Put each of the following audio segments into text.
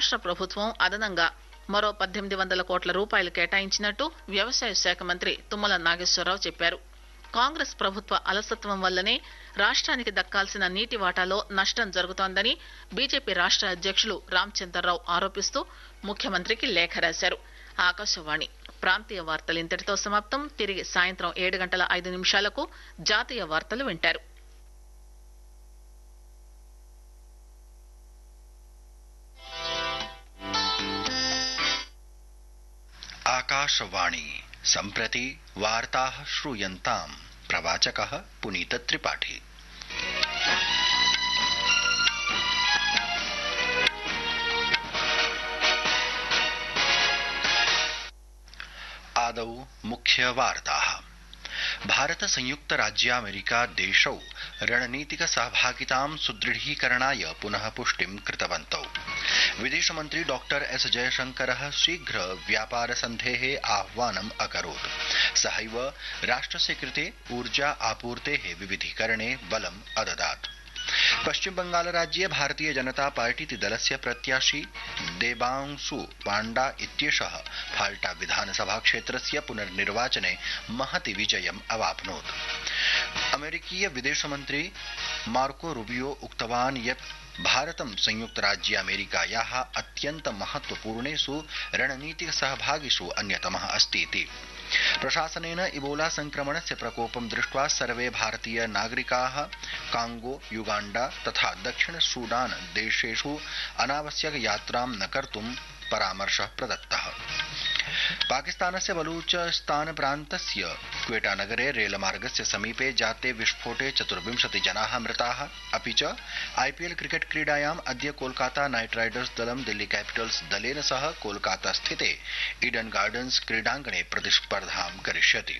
రాష్ట్ర ప్రభుత్వం అదనంగా మరో 1800 కోట్ల రూపాయలు కేటాయించినట్టు వ్యవసాయ శాఖ మంత్రి తుమ్మల నాగేశ్వరరావు చెప్పారు. కాంగ్రెస్ ప్రభుత్వ అలసత్వం వల్లనే రాష్ట్రానికి దక్కాల్సిన నీటి వాటాలో నష్టం జరుగుతోందని బీజేపీ రాష్ట్ర అధ్యక్షులు రామచంద్రరావు ఆరోపిస్తూ ముఖ్యమంత్రికి లేఖ రాశారు. ఆకాశవాణి ప్రాంతీయ వార్తలు ఇంతటితో సమాప్తం. తిరిగి సాయంత్రం 7:05 జాతీయ వార్తలు వింటారు. आकाशवाणी सम्प्रति वार्ताः श्रूयन्ताम्. प्रवाचकः पुनीत त्रिपाठी. आदौ मुख्य वार्ताः. भारत संयुक्त राज्यामेरिका देशौ रणनीतिक सहभागितां सुदृढीकरणाय पुनः पुष्टिं कृतवन्तौ. विदेशमन्त्री डॉक्टर एस जयशंकरः शीघ्र व्यापार सन्धेः आह्वानम् अकरोत्. सहैव राष्ट्रस्य कृते ऊर्जा आपूर्तेः विविधीकरणे बलम् अददात्. पश्चिम बंगाल राज्ये भारतीय जनता पार्टीति दलस्य प्रत्याशी देबांशु पांडा इत्येषः फाल्टा विधानसभा क्षेत्रस्य पुनर्निर्वाचने महति विजयम् अवाप्नोत्. अमेरिकीय विदेशमन्त्री मार्को रूबियो उक्तवान् यत् भारतं संयुक्त राज्यामेरिकायाः अत्यन्त महत्वपूर्णेषु रणनीतिक सहभागिषु अन्यतमः अस्तीति. प्रशासनेन इबोला संक्रमणस्य प्रकोपं दृष्ट्वा सर्वे भारतीय नागरिकाः कांगो, युगांडा तथा दक्षिण सूडान देशेषु अनावश्यक यात्रां न कर्तुं परामर्शः प्रदत्तः. पाकिस्तानस्य बलूचिस्तान प्रान्तस्य क्वेटा नगरे रेलमार्गस्य समीपे जाते विस्फोटे 24 जनाः मृताः. अपि च आईपीएल क्रिकेट क्रीडायाम् अद्य कोलकाता नाइट राइडर्स दलं दिल्ली कैपिटल्स दलेन सह कोलकाता स्थिते ईडन गार्डन्स क्रीडाङ्गणे प्रतिस्पर्धां करिष्यति.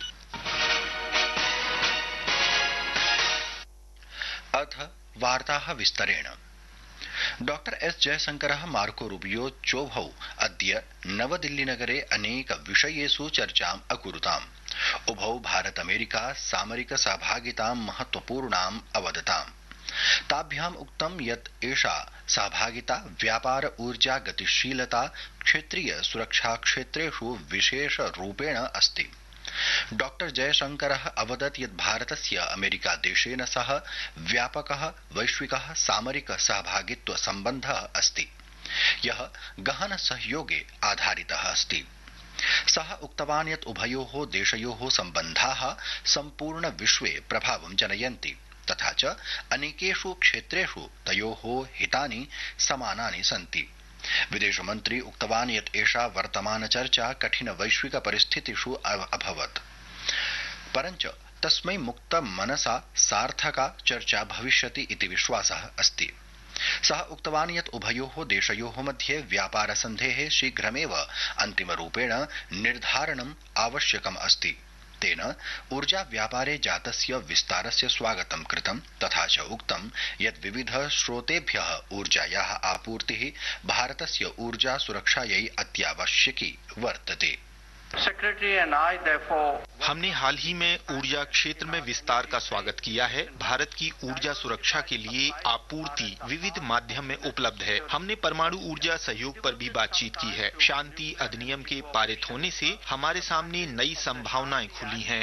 अथ वार्ताः विस्तरेण. डॉक्टर एस जयशंकरः मार्को रूबियो चोभौ अद्य नवदिल्लीनगरे अनेक विषयेषु चर्चाम् अकुरुताम्. उभौ भारत अमेरिका सामरिक सहभागितां महत्वपूर्णाम् अवदताम्. ताभ्याम् उक्तं यत् एषा सहभागिता व्यापार, ऊर्जा, गतिशीलता, क्षेत्रीय सुरक्षा क्षेत्रेषु विशेष रूपेण अस्ति. डॉक्टर जयशंकरः अवदत् यत् भारतस्य अमेरिका देशेन सह व्यापकः वैश्विकः सामरिक सहभागित्व सम्बन्धः अस्ति, यः गहन सहयोगे आधारितः अस्ति. सः उक्तवान् यत् उभयोः देशयोः सम्बन्धाः सम्पूर्ण विश्वे प्रभावं जनयन्ति तथा च अनेकेषु क्षेत्रेषु तयोः हितानि समानानि सन्ति. विदेशमन्त्री उक्तवान् यत् एषा वर्तमान चर्चा कठिन वैश्विक परिस्थितिषु अभवत्, परञ्च तस्मै मुक्त मनसा सार्थका चर्चा भविष्यति इति विश्वासः अस्ति. सः उक्तवान् यत् उभयोः देशयोः मध्ये व्यापार सन्धेः शीघ्रमेव अन्तिमरूपेण निर्धारणम् आवश्यकम् अस्ति. तेन ऊर्जा व्यापारे जातस्य विस्तारस्य स्वागतं कृतं तथा च उक्तं यत् विविध स्रोतेभ्यः ऊर्जायाः आपूर्तिः भारतस्य ऊर्जा सुरक्षायै अत्यावश्यकी वर्तते. हमने हाल ही में ऊर्जा क्षेत्र में विस्तार का स्वागत किया है. भारत की ऊर्जा सुरक्षा के लिए आपूर्ति विविध माध्यम में उपलब्ध है. हमने परमाणु ऊर्जा सहयोग पर भी बातचीत की है. शांति अधिनियम के पारित होने से हमारे सामने नई संभावनाएं खुली हैं.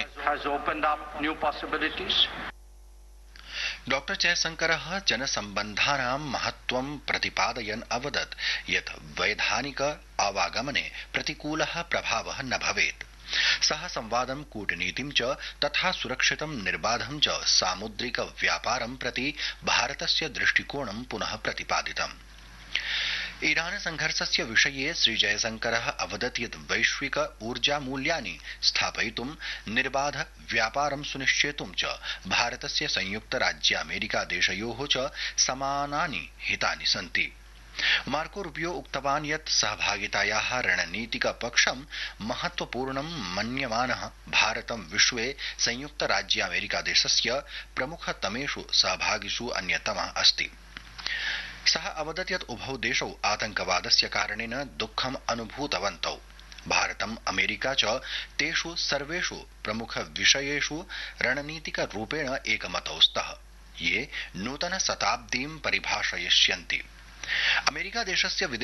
डॉक्टर जयशंकरः जनसम्बन्धानां महत्त्वं प्रतिपादयन् अवदत् यत् वैधानिक आवागमने प्रतिकूलः प्रभावः न भवेत्. सः संवादं, कूटनीतिं च तथा सुरक्षितं निर्बाधं च सामुद्रिक व्यापारं प्रति भारतस्य दृष्टिकोणं पुनः प्रतिपादितम्. ईरान संघर्षस्य विषये श्री जयशंकरः अवदत् यत् वैश्विक ऊर्जा मूल्यानि स्थापयितुं निर्बाध व्यापारं सुनिश्चेतुं च भारतस्य संयुक्त राज्यामेरिका देशयोः च समानानि हितानि सन्ति. मार्को रूबियो उक्तवान् यत् सहभागितायाः रणनीतिक पक्षं महत्वपूर्णं मन्यमानः भारतं विश्वे संयुक्त राज्यामेरिका देशस्य प्रमुखतमेषु सहभागिषु अन्यतमः अस्ति. सः अवदत् यत् उभौ देशौ आतंकवादस्य कारणेन दुःखम् अनुभूतवन्तौ. भारतम् अमेरिका च तेषु सर्वेषु प्रमुख विषयेषु रणनीतिक रूपेण एकमतौ स्तः, ये नूतन शताब्दीं परिभाषयिष्यन्ति. अमेरिका देशस्य